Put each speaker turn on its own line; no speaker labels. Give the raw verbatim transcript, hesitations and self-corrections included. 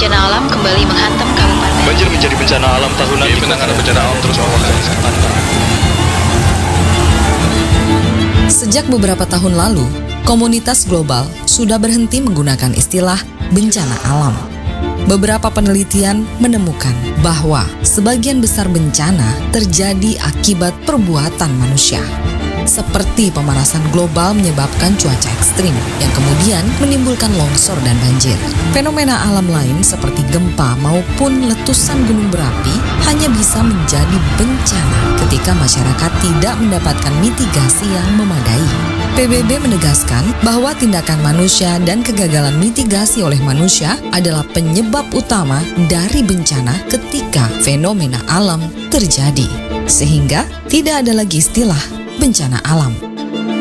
bencana alam kembali menghantam kabupaten.
Banjir menjadi bencana alam tahunan di penanganan bencana alam terus melakukan.
Sejak beberapa tahun lalu, komunitas global sudah berhenti menggunakan istilah bencana alam. Beberapa penelitian menemukan bahwa sebagian besar bencana terjadi akibat perbuatan manusia. Seperti pemanasan global menyebabkan cuaca ekstrim yang kemudian menimbulkan longsor dan banjir. Fenomena alam lain seperti gempa maupun letusan gunung berapi hanya bisa menjadi bencana ketika masyarakat tidak mendapatkan mitigasi yang memadai. P B B menegaskan bahwa tindakan manusia dan kegagalan mitigasi oleh manusia adalah penyebab utama dari bencana ketika fenomena alam terjadi. Sehingga tidak ada lagi istilah bencana alam.